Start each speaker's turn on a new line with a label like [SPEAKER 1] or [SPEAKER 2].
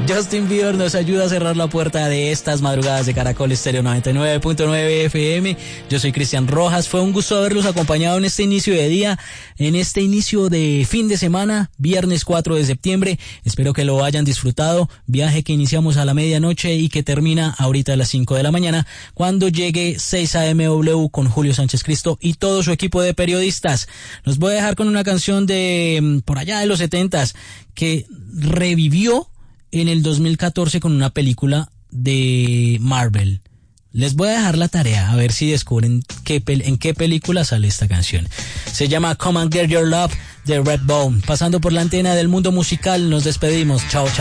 [SPEAKER 1] Justin Bieber nos ayuda a cerrar la puerta de estas madrugadas de Caracol Estéreo 99.9 FM. Yo soy Cristian Rojas. Fue un gusto haberlos acompañado en este inicio de día, en este inicio de fin de semana, viernes 4 de septiembre. Espero que lo hayan disfrutado. Viaje que iniciamos a la medianoche y que termina ahorita a las 5 de la mañana, cuando llegue 6 AMW con Julio Sánchez Cristo y todo su equipo de periodistas. Los voy a dejar con una canción de por allá de los 70s que revivió en el 2014 con una película de Marvel. Les voy a dejar la tarea a ver si descubren en qué película sale esta canción. Se llama Come and Get Your Love de Redbone. Pasando por la antena del mundo musical, nos despedimos. Chao, chao.